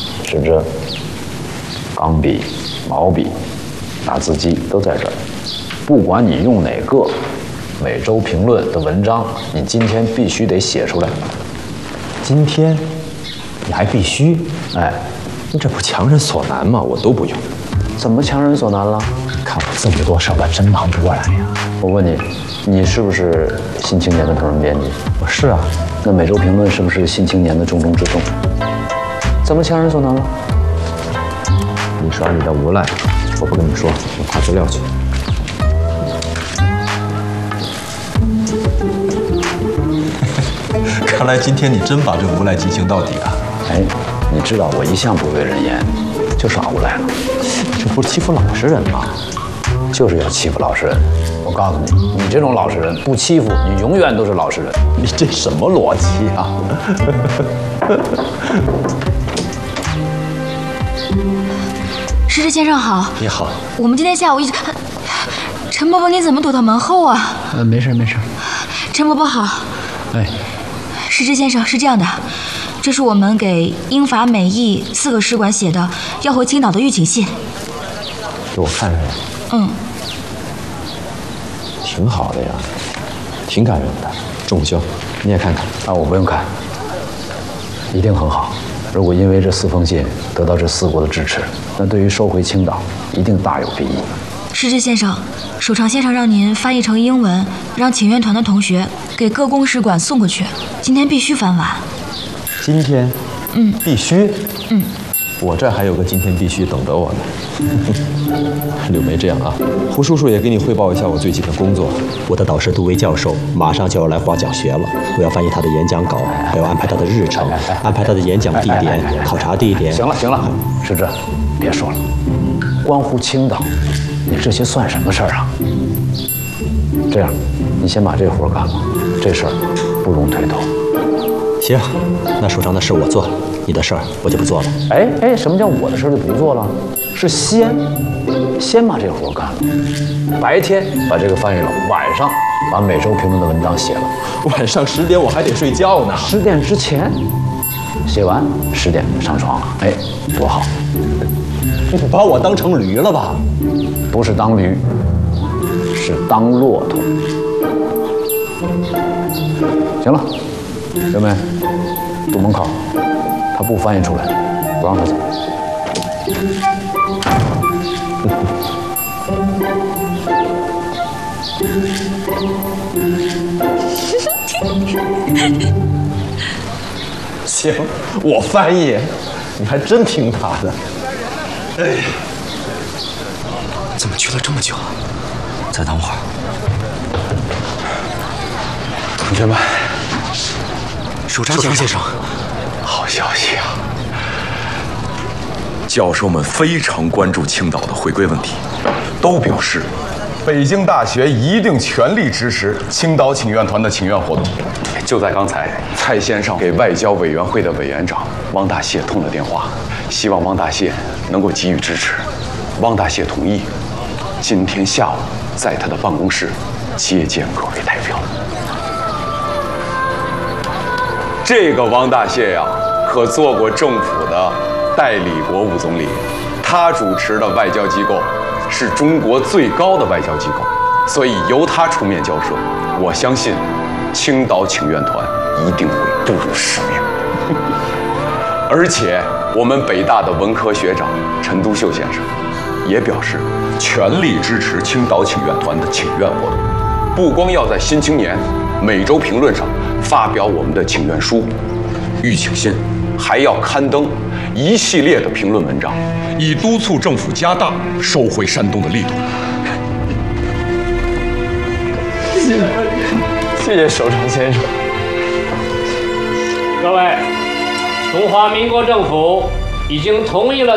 是不是？钢笔、毛笔、打字机都在这儿。不管你用哪个，《每周评论》的文章，你今天必须得写出来。 今天，你还必须？ 哎， 这不强人所难吗？我都不用。 怎么强人所难了？ 看我这么多事儿，我真忙不过来呀。 我问你，你是不是《新青年》的头人编辑？ 我是啊。 那《每周评论》是不是《新青年》的重中之重？怎么强人所难了？ 你耍你的无赖，我不跟你说，我查资料去。看来今天你真把这无赖进行到底啊！ 哎，你知道我一向不畏人言，就耍无赖了。 这不是欺负老实人吗？ 就是要欺负老实人。我告诉你，你这种老实人不欺负你，永远都是老实人。 你这什么逻辑啊？ 石之先生好。 你好。 我们今天下午一直……陈伯伯，你怎么躲到门后啊？ 没事没事。 陈伯伯好。 哎， 石之先生是这样的，这是我们给英法美意4个使馆写的要回青岛的预请信。 给我看看。 嗯。 挺好的呀，挺感人的。仲修，你也看看。 啊，我不用看，一定很好。如果因为这4封信得到这4国的支持，那对于收回青岛一定大有裨益。 石之先生，首长先生让您翻译成英文，让请愿团的同学给各公使馆送过去。今天必须翻完。 今天？必须？我这还有个今天必须等着我呢。柳梅，这样啊，胡叔叔也给你汇报一下我最近的工作。 我的导师杜威教授马上就要来华讲学了，我要翻译他的演讲稿，还要安排他的日程，安排他的演讲地点、考察地点。 行了行了，石之，别说了，关乎青岛，你这些算什么事儿啊？这样，你先把这活干了，这事儿不容推脱。 行，那首长的事我做，你的事儿我就不做了。 哎，什么叫我的事就不做了？是先把这活干了，白天把这个翻译了，晚上把每周评论的文章写了。 晚上10点我还得睡觉呢。 10点之前写完，10点上床，哎，多好！ 你把我当成驴了吧？ 不是当驴，是当骆驼。行了，刘梅，堵门口，他不翻译出来，不让他走。 行，我翻译，你还真听他的。哎呀， 怎么去了这么久？再等会儿。 同学们， 首长先生， 好消息啊！教授们非常关注青岛的回归问题，都表示北京大学一定全力支持青岛请愿团的请愿活动。 就在刚才，蔡先生给外交委员会的委员长汪大燮通了电话，希望汪大燮能够给予支持。汪大燮同意，今天下午在他的办公室接见各位代表。这个汪大燮呀，可做过政府的代理国务总理，他主持的外交机构是中国最高的外交机构，所以由他出面交涉，我相信青岛请愿团一定会不辱使命。而且我们北大的文科学长陈独秀先生也表示全力支持青岛请愿团的请愿活动，不光要在《新青年》《每周评论》上发表我们的请愿书、预请信，还要刊登一系列的评论文章，以督促政府加大收回山东的力度。 谢谢首长先生。 各位，中华民国政府已经同意了